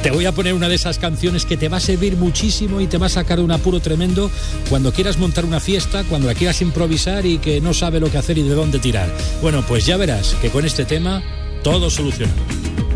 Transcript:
Te voy a poner una de esas canciones que te va a servir muchísimo y te va a sacar de un apuro tremendo cuando quieras montar una fiesta, cuando la quieras improvisar y que no sabe lo que hacer y de dónde tirar. Bueno, pues ya verás que con este tema todo solucionado.